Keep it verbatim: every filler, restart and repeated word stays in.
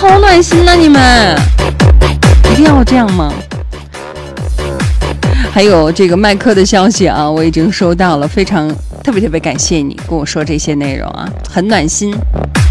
好暖心呐、啊！你们一定要这样吗？还有这个麦克的消息啊，我已经收到了，非常特别特别感谢你跟我说这些内容啊，很暖心。